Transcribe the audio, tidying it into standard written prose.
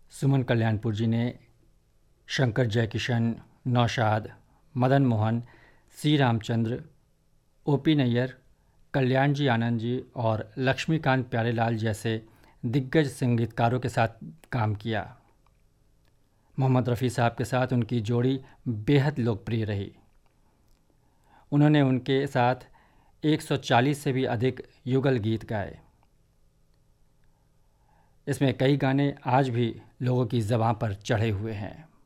सुमन कल्याणपुर जी ने शंकर जयकिशन, नौशाद, मदन मोहन, सी रामचंद्र, ओपी नैयर, कल्याण जी आनंद जी और लक्ष्मीकांत प्यारेलाल जैसे दिग्गज संगीतकारों के साथ काम किया। मोहम्मद रफ़ी साहब के साथ उनकी जोड़ी बेहद लोकप्रिय रही। उन्होंने उनके साथ 140 से भी अधिक युगल गीत गाए। इसमें कई गाने आज भी लोगों की ज़बां पर चढ़े हुए हैं।